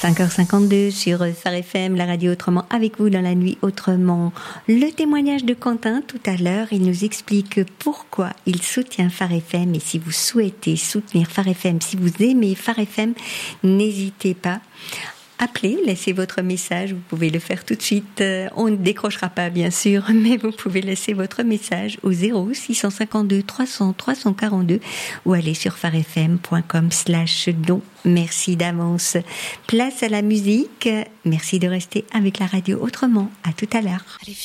5h52 sur Phare FM, la radio autrement, avec vous dans la nuit autrement. Le témoignage de Quentin tout à l'heure, il nous explique pourquoi il soutient Phare FM, et si vous souhaitez soutenir Phare FM, si vous aimez Phare FM, n'hésitez pas. Appelez, laissez votre message, vous pouvez le faire tout de suite. On ne décrochera pas bien sûr, mais vous pouvez laisser votre message au 0652 300 342 ou aller sur pharefm.com/don. Merci d'avance. Place à la musique. Merci de rester avec la radio autrement. À tout à l'heure.